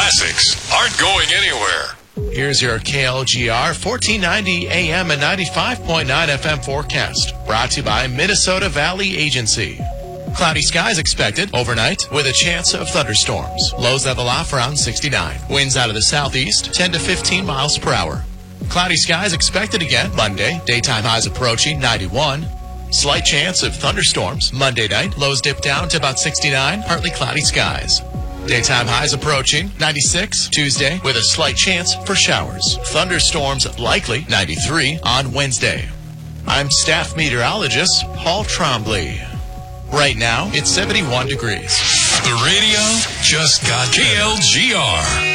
classics aren't going anywhere. Here's your KLGR 1490 AM and 95.9 FM forecast, brought to you by Minnesota Valley Agency. Cloudy skies expected overnight with a chance of thunderstorms. Lows level off around 69. Winds out of the southeast 10 to 15 miles per hour. Cloudy skies expected again Monday. Daytime highs approaching 91. Slight chance of thunderstorms Monday night. Lows dip down to about 69. Partly cloudy skies. Daytime highs approaching 96 Tuesday with a slight chance for showers. Thunderstorms likely 93 on Wednesday. I'm staff meteorologist Paul Trombley. Right now, it's 71 degrees. The radio just got KLGR.